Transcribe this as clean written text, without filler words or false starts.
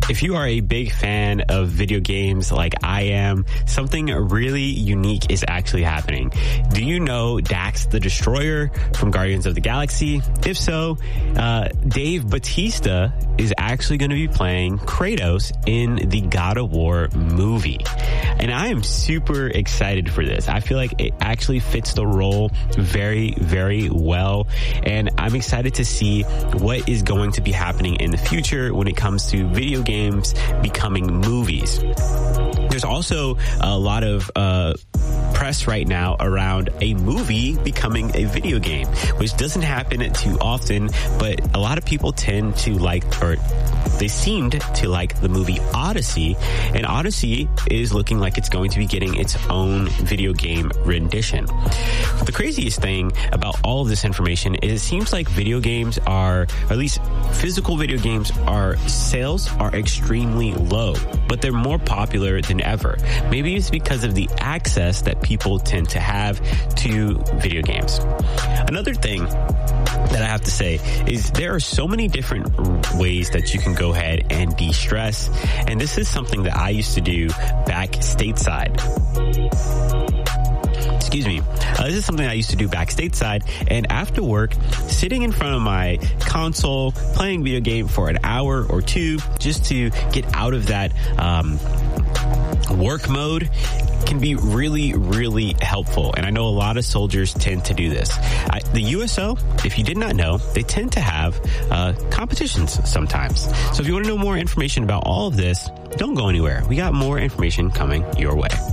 If you are a big fan of video games like I am, something really unique is actually happening. Do you know Dax the Destroyer from Guardians of the Galaxy? If so, Dave Bautista is actually going to be playing Kratos in the God of War movie. And I am super excited for this. I feel like it actually fits the role very, very well. And I'm excited to see what is going to be happening in the future when it comes to video games becoming movies. There's also a lot of press right now around a movie becoming a video game, which doesn't happen too often, but a lot of people tend to like, or they seemed to like the movie Odyssey, and Odyssey is looking like it's going to be getting its own video game rendition. The craziest thing about all of this information is it seems like video games are, or at least physical video games, are sales are extremely low, but they're more popular than ever. Maybe it's because of the access that people tend to have to video games. Another thing that I have to say is there are so many different ways that you can go ahead and de-stress, and this is something that I used to do back stateside. Excuse me. This is something I used to do back stateside, and after work, sitting in front of my console, playing video game for an hour or two, just to get out of that work mode, can be really, really helpful. And I know a lot of soldiers tend to do this. The USO, if you did not know, they tend to have competitions sometimes. So if you want to know more information about all of this, don't go anywhere. We got more information coming your way.